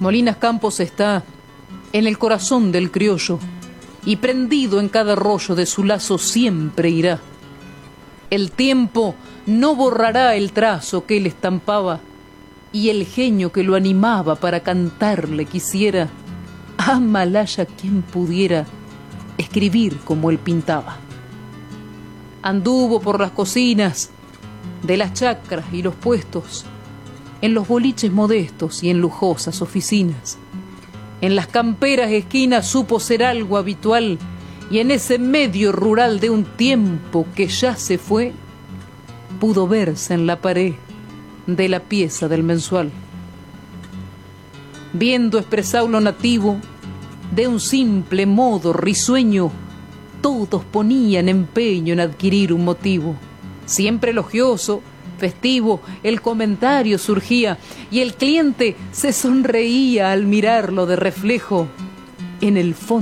Molinas Campos está en el corazón del criollo y prendido en cada rollo de su lazo siempre irá. El tiempo no borrará el trazo que él estampaba y el genio que lo animaba para cantarle quisiera. A Malaya quien pudiera escribir como él pintaba. Anduvo por las cocinas de las chacras y los puestos, en los boliches modestos y en lujosas oficinas. En las camperas esquinas supo ser algo habitual y en ese medio rural de un tiempo que ya se fue, pudo verse en la pared de la pieza del mensual. Viendo expresado lo nativo de un simple modo risueño, todos ponían empeño en adquirir un motivo. Siempre elogioso, festivo, el comentario surgía y el cliente se sonreía al mirarlo de reflejo en el fondo